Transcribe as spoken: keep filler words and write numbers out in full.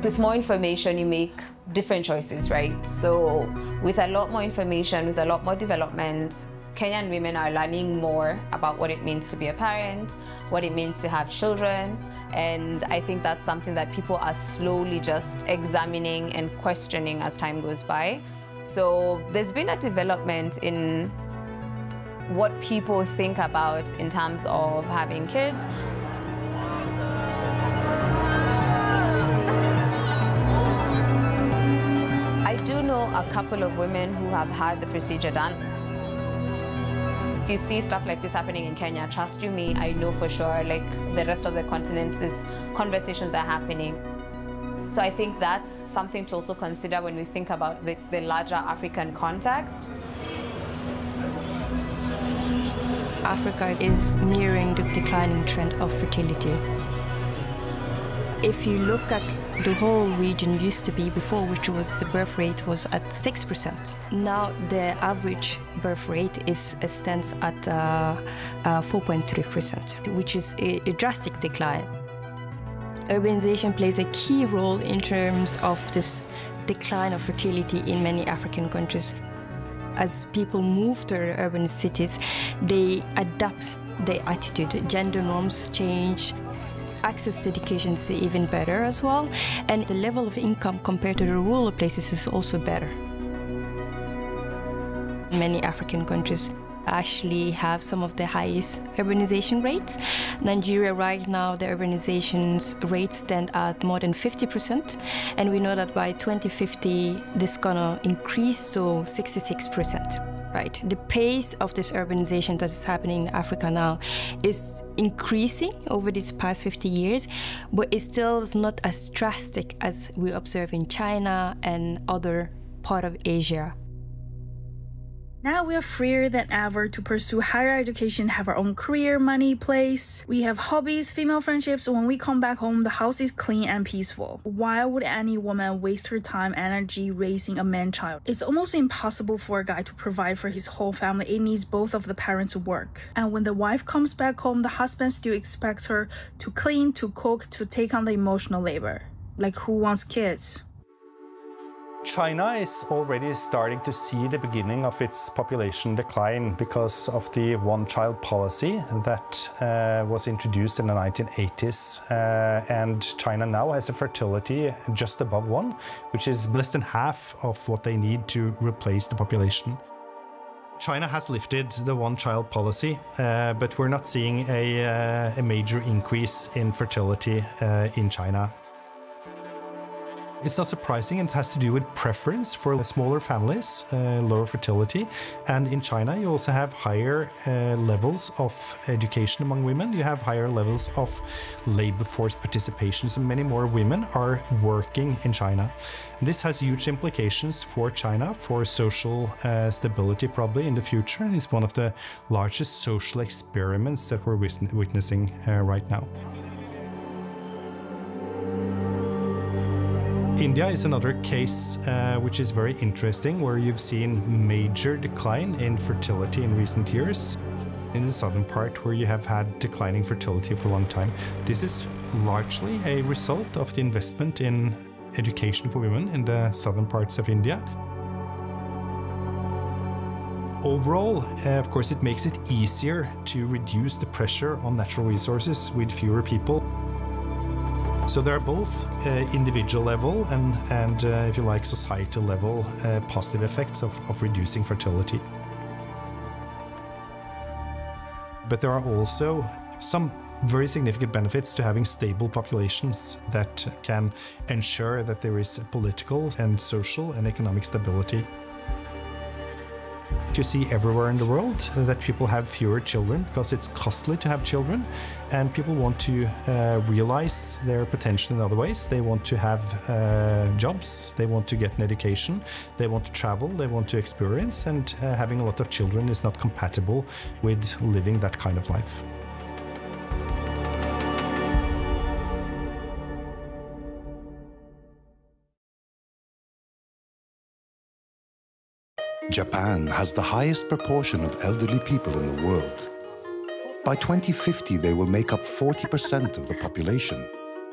With more information, you make different choices, right? So with a lot more information, with a lot more development, Kenyan women are learning more about what it means to be a parent, what it means to have children, and I think that's something that people are slowly just examining and questioning as time goes by. So there's been a development in what people think about in terms of having kids. I do know a couple of women who have had the procedure done. If you see stuff like this happening in Kenya, trust you me, I know for sure, like the rest of the continent, these conversations are happening. So I think that's something to also consider when we think about the, the larger African context. Africa is mirroring the declining trend of fertility. If you look at the whole region used to be before, which was the birth rate was at six percent. Now the average birth rate is stands at uh, uh, four point three percent, which is a, a drastic decline. Urbanization plays a key role in terms of this decline of fertility in many African countries. As people move to urban cities, they adapt their attitude. Gender norms change. Access to education is even better as well, and the level of income compared to the rural places is also better. Many African countries actually have some of the highest urbanization rates. Nigeria right now, the urbanization rates stand at more than fifty percent, and we know that by twenty fifty, this is gonna increase to sixty-six percent. Right. The pace of this urbanization that is happening in Africa now is increasing over these past fifty years, but it still is not as drastic as we observe in China and other parts of Asia. Now we are freer than ever to pursue higher education, have our own career, money, place. We have hobbies, female friendships. When we come back home, the house is clean and peaceful. Why would any woman waste her time, energy raising a man-child? It's almost impossible for a guy to provide for his whole family. It needs both of the parents to work. And when the wife comes back home, the husband still expects her to clean, to cook, to take on the emotional labor. Like, who wants kids? China is already starting to see the beginning of its population decline because of the one-child policy that uh, was introduced in the nineteen eighties. Uh, and China now has a fertility just above one, which is less than half of what they need to replace the population. China has lifted the one-child policy, uh, but we're not seeing a, uh, a major increase in fertility uh, in China. It's not surprising, it has to do with preference for smaller families, uh, lower fertility. And in China, you also have higher uh, levels of education among women. You have higher levels of labor force participation. So many more women are working in China. And this has huge implications for China, for social uh, stability probably in the future. And it's one of the largest social experiments that we're witnessing uh, right now. India is another case uh, which is very interesting, where you've seen major decline in fertility in recent years. In the southern part, where you have had declining fertility for a long time. This is largely a result of the investment in education for women in the southern parts of India. Overall, uh, of course, it makes it easier to reduce the pressure on natural resources with fewer people. So there are both uh, individual level and, and uh, if you like, societal level uh, positive effects of, of reducing fertility. But there are also some very significant benefits to having stable populations that can ensure that there is political and social and economic stability. You see everywhere in the world that people have fewer children because it's costly to have children, and people want to uh, realize their potential in other ways. They want to have uh, jobs, they want to get an education, they want to travel, they want to experience, and uh, having a lot of children is not compatible with living that kind of life. Japan has the highest proportion of elderly people in the world. By twenty fifty, they will make up forty percent of the population.